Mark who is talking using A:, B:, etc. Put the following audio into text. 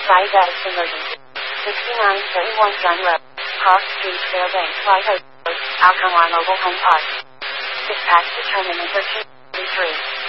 A: Say Davis emergency. 6931 Gun Road. Cross Street Fairbanks 50. Alkali Mobile Home Park. Dispatch determined in 1333.